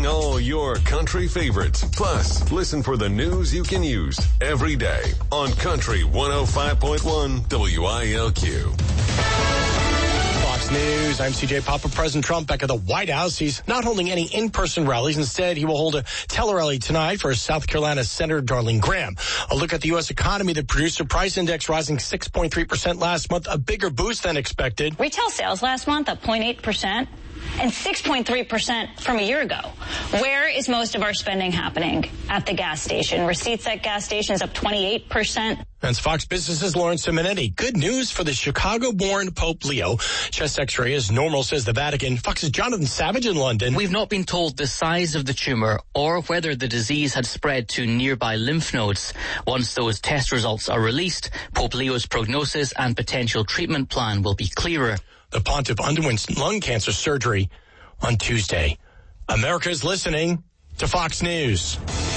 playing all your country favorites. Plus, listen for the news you can use every day on Country 105.1 WILQ. Fox News, I'm CJ Papa. President Trump back at the White House. He's not holding any in-person rallies. Instead, he will hold a tele-rally tonight for South Carolina Senator Darlene Graham. A look at the U.S. economy. The producer price index rising 6.3% last month, a bigger boost than expected. Retail sales last month up 0.8%. And 6.3% from a year ago. Where is most of our spending happening? At the gas station. Receipts at gas stations up 28%. That's Fox Business's Lawrence Simonetti. Good news for the Chicago-born Pope Leo. Chest x-ray is normal, says the Vatican. Fox's Jonathan Savage in London. We've not been told the size of the tumour or whether the disease had spread to nearby lymph nodes. Once those test results are released, Pope Leo's prognosis and potential treatment plan will be clearer. The pontiff underwent lung cancer surgery on Tuesday. America is listening to Fox News.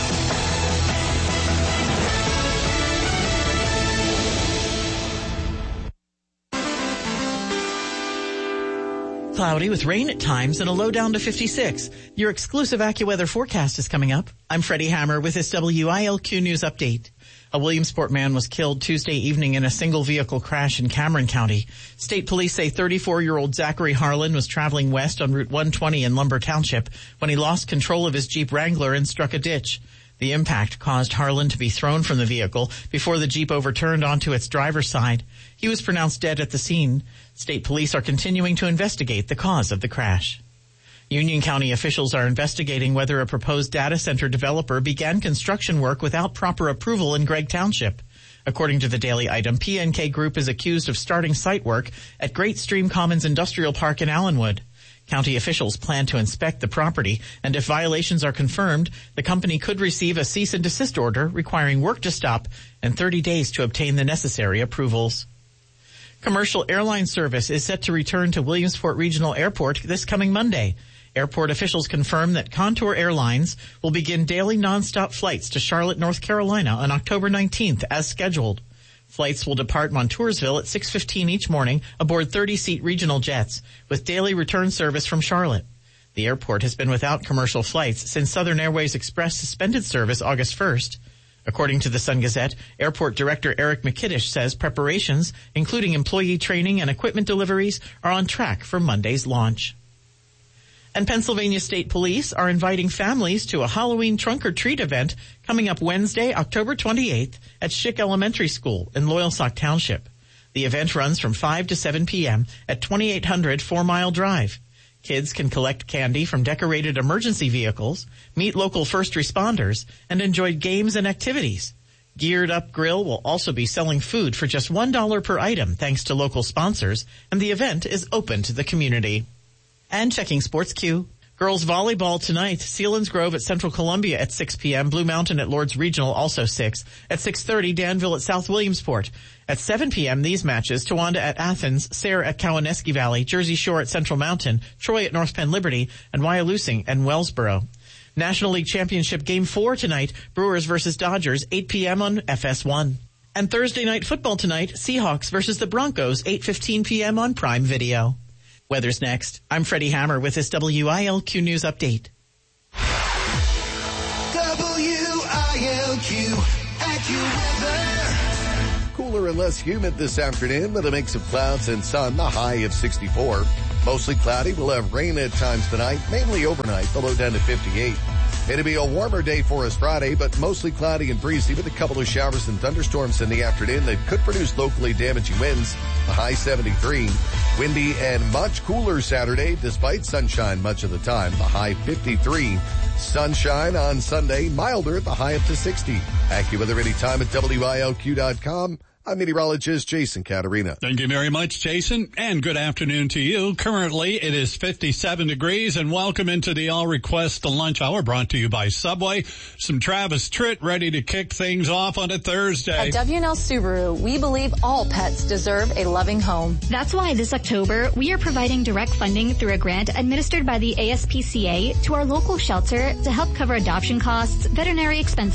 Cloudy with rain at times and a low down to 56. Your exclusive AccuWeather forecast is coming up. I'm Freddie Hammer with this WILQ News Update. A Williamsport man was killed Tuesday evening in a single-vehicle crash in Cameron County. State police say 34-year-old Zachary Harlan was traveling west on Route 120 in Lumber Township when he lost control of his Jeep Wrangler and struck a ditch. The impact caused Harlan to be thrown from the vehicle before the Jeep overturned onto its driver's side. He was pronounced dead at the scene. State police are continuing to investigate the cause of the crash. Union County officials are investigating whether a proposed data center developer began construction work without proper approval in Gregg Township. According to the Daily Item, PNK Group is accused of starting site work at Great Stream Commons Industrial Park in Allenwood. County officials plan to inspect the property, and if violations are confirmed, the company could receive a cease and desist order requiring work to stop and 30 days to obtain the necessary approvals. Commercial airline service is set to return to Williamsport Regional Airport this coming Monday. Airport officials confirm that Contour Airlines will begin daily nonstop flights to Charlotte, North Carolina on October 19th as scheduled. Flights will depart Montoursville at 6:15 each morning aboard 30-seat regional jets with daily return service from Charlotte. The airport has been without commercial flights since Southern Airways Express suspended service August 1st. According to the Sun Gazette, Airport Director Eric McKiddish says preparations, including employee training and equipment deliveries, are on track for Monday's launch. And Pennsylvania State Police are inviting families to a Halloween trunk-or-treat event coming up Wednesday, October 28th at Schick Elementary School in Loyalsock Township. The event runs from 5 to 7 p.m. at 2800 4 Mile Drive. Kids can collect candy from decorated emergency vehicles, meet local first responders, and enjoy games and activities. Geared Up Grill will also be selling food for just $1 per item thanks to local sponsors, and the event is open to the community. And checking Sports Q. Girls volleyball tonight, Selinsgrove at Central Columbia at 6 p.m., Blue Mountain at Lords Regional also 6. At 6:30, Danville at South Williamsport. At 7 p.m., these matches, Towanda at Athens, Sayre at Cowanesque Valley, Jersey Shore at Central Mountain, Troy at North Penn Liberty, and Wyalusing and Wellsboro. National League Championship Game 4 tonight, Brewers versus Dodgers, 8 p.m. on FS1. And Thursday night football tonight, Seahawks versus the Broncos, 8:15 p.m. on Prime Video. Weather's next. I'm Freddie Hammer with this WILQ News Update. WILQ AccuWeather. Cooler and less humid this afternoon with a mix of clouds and sun, the high of 64. Mostly cloudy. We'll have rain at times tonight, mainly overnight, the low down to 58. It'll be a warmer day for us Friday, but mostly cloudy and breezy with a couple of showers and thunderstorms in the afternoon that could produce locally damaging winds. The high 73. Windy and much cooler Saturday despite sunshine much of the time. The high 53. Sunshine on Sunday, milder at the high up to 60. AccuWeather anytime at WILQ.com. I'm meteorologist Jason Caterina. Thank you very much, Jason, and good afternoon to you. Currently, it is 57 degrees, and welcome into the All Request the Lunch Hour, brought to you by Subway. Some Travis Tritt ready to kick things off on a Thursday. At W&L Subaru, we believe all pets deserve a loving home. That's why this October, we are providing direct funding through a grant administered by the ASPCA to our local shelter to help cover adoption costs, veterinary expenses,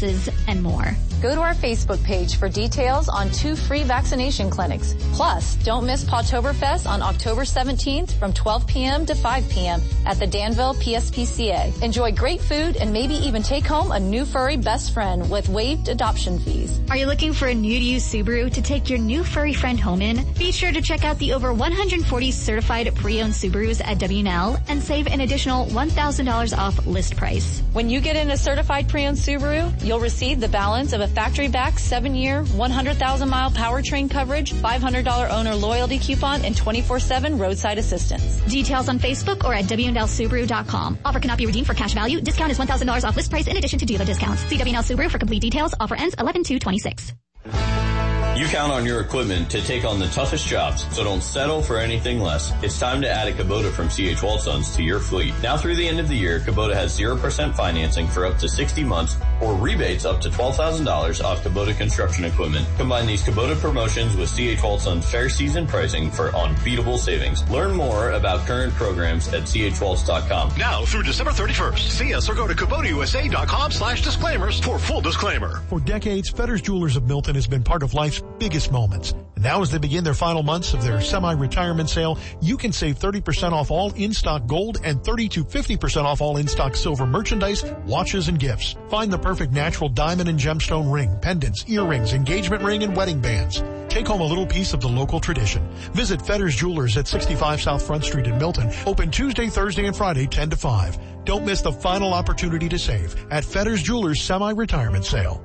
and more. Go to our Facebook page for details on 2 free vaccination clinics. Plus, don't miss Pawtoberfest on October 17th from 12 p.m. to 5 p.m. at the Danville PSPCA. Enjoy great food and maybe even take home a new furry best friend with waived adoption fees. Are you looking for a new-to-you Subaru to take your new furry friend home in? Be sure to check out the over 140 certified pre-owned Subarus at W&L and save an additional $1,000 off list price. When you get in a certified pre-owned Subaru, you'll receive the balance of a factory-back 7-year, 100,000-mile powertrain coverage, $500 owner loyalty coupon, and 24/7 roadside assistance. Details on Facebook or at WNLSubaru.com. Offer cannot be redeemed for cash value. Discount is $1,000 off list price in addition to dealer discounts. See WNL Subaru for complete details. Offer ends 11/2/26. You count on your equipment to take on the toughest jobs, so don't settle for anything less. It's time to add a Kubota from C.H. Waldsons to your fleet. Now through the end of the year, Kubota has 0% financing for up to 60 months or rebates up to $12,000 off Kubota construction equipment. Combine these Kubota promotions with C.H. Waldsons fair season pricing for unbeatable savings. Learn more about current programs at chwaltz.com. Now through December 31st, see us or go to KubotaUSA.com/disclaimers for full disclaimer. For decades, Fetters Jewelers of Milton has been part of life's biggest moments. And now as they begin their final months of their semi-retirement sale, you can save 30% off all in-stock gold and 30 to 50% off all in-stock silver merchandise, watches, and gifts. Find the perfect natural diamond and gemstone ring, pendants, earrings, engagement ring, and wedding bands. Take home a little piece of the local tradition. Visit Fetters Jewelers at 65 South Front Street in Milton. Open Tuesday, Thursday, and Friday 10 to 5. Don't miss the final opportunity to save at Fetters Jewelers semi-retirement sale.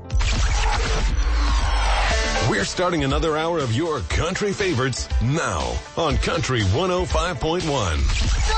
We're starting another hour of your country favorites now on Country 105.1.